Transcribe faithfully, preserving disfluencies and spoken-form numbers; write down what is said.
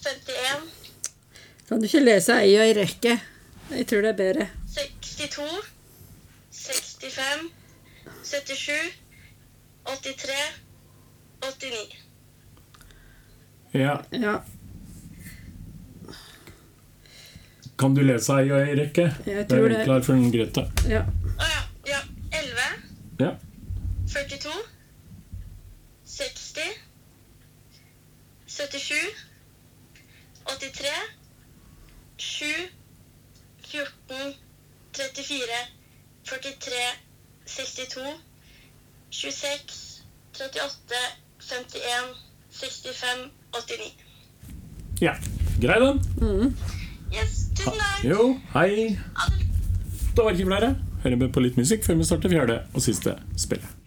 femtien. Kan du ikke lese ei og ei rekke? Jeg tror det er bedre. sekstito. sekstifem. syttisju. åttitre. åttini. Ja. Ja, Kan du lese ei og ei rekke? jeg Det tror er det. klar for en Grete. Ja. Å ja, ja. elleve. Ja. førtito. seksti. syttisju. åttitre. sju. fjorten. trettifire. førtitre. sekstito. tjueseks. trettiåtte. femtien. sekstifem. åttini. Ja. Grei den. Mm. Yes, tusen takk. Jo, hei. Ha det. Da var det ikke flere. Hører vi på litt musikk før vi starter fjerde og siste spillet.